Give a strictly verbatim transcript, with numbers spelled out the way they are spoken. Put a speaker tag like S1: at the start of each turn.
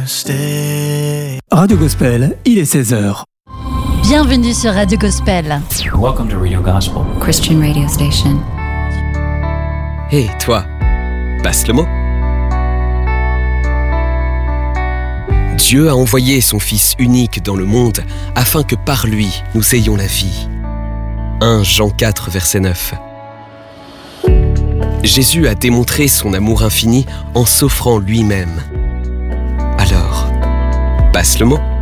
S1: stay.
S2: Radio Gospel, il est seize heures.
S3: Bienvenue sur Radio Gospel.
S4: Welcome to Radio Gospel,
S5: Christian radio station.
S6: Hé, hey, toi, passe le mot. Dieu a envoyé son Fils unique dans le monde afin que par lui, nous ayons la vie. premier Jean quatre, verset neuf. Jésus a démontré son amour infini en s'offrant lui-même. Alors, passe le mot.